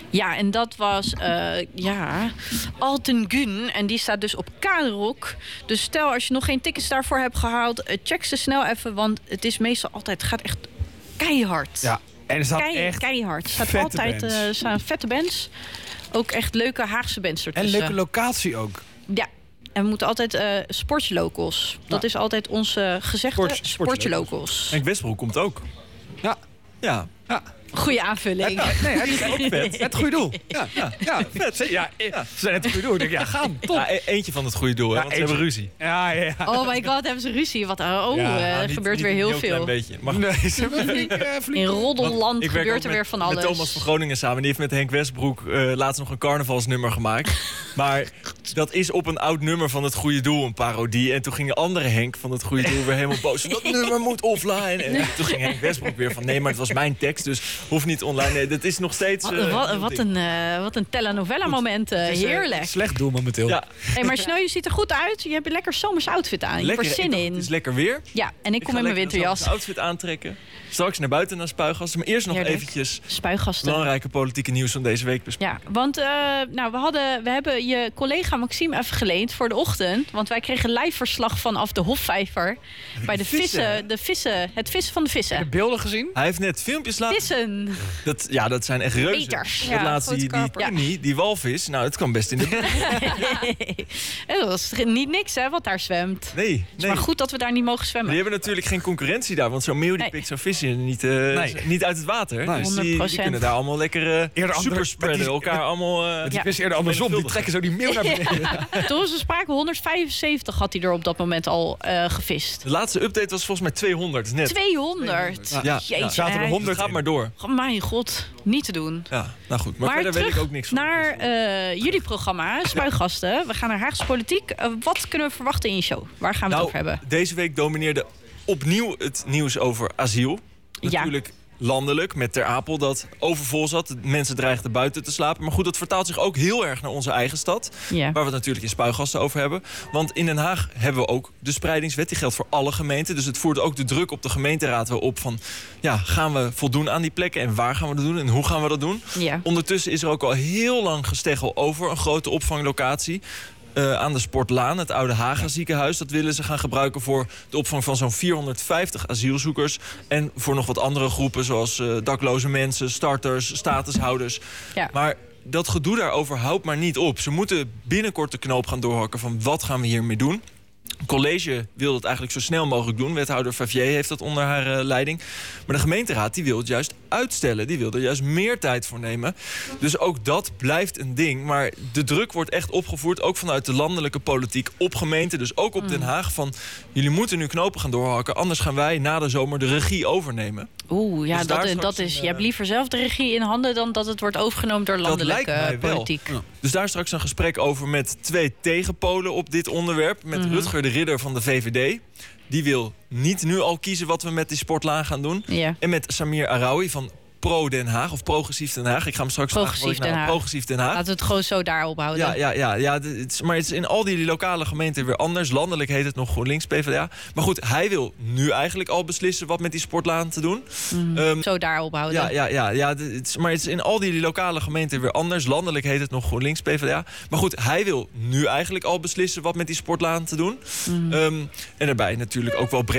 Ja, en dat was Alten Gun. En die staat dus op Kaderok. Dus stel, als je nog geen tickets daarvoor hebt gehaald, check ze snel even. Want het is meestal altijd, het gaat echt keihard. Ja, en er staat echt keihard. Er staat vette altijd bands. Vette bands. Ook echt leuke Haagse bands ertussen. En leuke locatie ook. Ja. En we moeten altijd Sportje Locals. Dat is altijd onze gezegde. Sportje Locals. Henk Westbroek komt ook. Ja. Ja. Goeie aanvulling. Nee, het is ook vet. Het goede doel. Ja, vet. Ja, ze zijn het goede doel. Ik denk, gaan, top. Ja, eentje van het goede doel, hè, want ze hebben ruzie. Ja. Oh my god, hebben ze ruzie? Wat? Niet- gebeurt niet weer een heel klein veel. beetje. Maar Nee, ze hebben flink. In Roddelland ik werk gebeurt ook er weer van alles. met Thomas van Groningen samen. Die heeft met Henk Westbroek laatst nog een carnavalsnummer gemaakt. Maar dat is op een oud nummer van het goede doel, een parodie. En toen ging de andere Henk van het goede doel weer helemaal boos. Dat nummer moet offline. En toen ging Henk Westbroek weer van nee, maar het was mijn tekst. Dus hoeft niet online. Nee, dat is nog steeds... Wat een telenovela moment. Heerlijk. Slecht doel momenteel. Ja. Hey, maar Snel, je ziet er goed uit. Je hebt een lekker zomers outfit aan. Je hebt er zin in. Het is lekker weer. Ja, en ik kom in mijn winterjas. Ik ga outfit aantrekken. Straks naar buiten naar Spuigasten. Maar eerst nog Heerlijk. eventjes Spuigasten. belangrijke politieke nieuws van deze week bespreken. Ja, want we hebben je collega Maxime even geleend voor de ochtend. Want wij kregen live verslag vanaf de Hofvijver. Bij de vissen. Het vissen van de vissen. Heb je de beelden gezien? Hij heeft net filmpjes laten... Vissen. Dat zijn echt reuzen. Peters. Dat laatste, die karper. Kuni, die walvis. Nou, het kan best in de... Dat was niet niks, hè, wat daar zwemt. Nee. Maar goed dat we daar niet mogen zwemmen. Die hebben natuurlijk geen concurrentie daar. Want zo'n meeuw die pikt zo'n visje niet uit het water. Nee. Dus die kunnen daar allemaal lekker super spreaden. Elkaar allemaal... Die vissen eerder andersom. Die trekken zo die meeuw naar beneden. Toen was er sprake, 1175 had hij er op dat moment al gevist. De laatste update was volgens mij 200 net. 200? Ja. Jeetje. Zaten er 100 Gaat maar door. Oh, mijn god, niet te doen. Ja, nou goed. Maar verder terug weet ik ook niks van. naar jullie programma, Spuigasten. We gaan naar Haagse politiek. Wat kunnen we verwachten in je show? Waar gaan we het over hebben? Deze week domineerde opnieuw het nieuws over asiel. Natuurlijk landelijk, met Ter Apel dat overvol zat. Mensen dreigden buiten te slapen. Maar goed, dat vertaalt zich ook heel erg naar onze eigen stad. Ja. Waar we het natuurlijk in Spuigasten over hebben. Want in Den Haag hebben we ook de spreidingswet. Die geldt voor alle gemeenten. Dus het voert ook de druk op de gemeenteraad wel op van... gaan we voldoen aan die plekken? En waar gaan we dat doen? En hoe gaan we dat doen? Ja. Ondertussen is er ook al heel lang gesteggel over een grote opvanglocatie... aan de Sportlaan, het oude Haga ziekenhuis. Dat willen ze gaan gebruiken voor de opvang van zo'n 450 asielzoekers. En voor nog wat andere groepen zoals dakloze mensen, starters, statushouders. Ja. Maar dat gedoe daarover houdt maar niet op. Ze moeten binnenkort de knoop gaan doorhakken van wat gaan we hiermee doen. Het college wil dat eigenlijk zo snel mogelijk doen. Wethouder Favier heeft dat onder haar leiding. Maar de gemeenteraad die wil het juist uitstellen. Die wil er juist meer tijd voor nemen. Dus ook dat blijft een ding. Maar de druk wordt echt opgevoerd, ook vanuit de landelijke politiek, op gemeenten. Dus ook op Den Haag van, jullie moeten nu knopen gaan doorhakken. Anders gaan wij na de zomer de regie overnemen. Oeh, ja, Dus dat is. Je hebt liever zelf de regie in handen dan dat het wordt overgenomen door landelijke politiek. Ja. Dus daar straks een gesprek over met 2 tegenpolen op dit onderwerp. Met Rutger de Ridder van de VVD. Die wil niet nu al kiezen wat we met die Sportlaan gaan doen. Ja. En met Samir Araoui van Pro Den Haag of Progressief Den Haag. Ik ga hem straks Progressief Den Haag. Progressief Den Haag. Laten we het gewoon zo daarop houden. Maar het is in al die lokale gemeenten weer anders. Landelijk heet het nog GroenLinks PvdA. Maar goed, hij wil nu eigenlijk al beslissen wat met die Sportlaan te doen. Zo daarop houden. Maar het is in al die lokale gemeenten weer anders. Landelijk heet het nog GroenLinks PvdA. Maar goed, hij wil nu eigenlijk al beslissen wat met die Sportlaan te doen. En daarbij natuurlijk ook wel breed